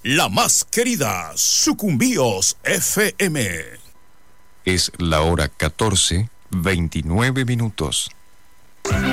la más querida, Sucumbíos FM. Es la hora 14:29.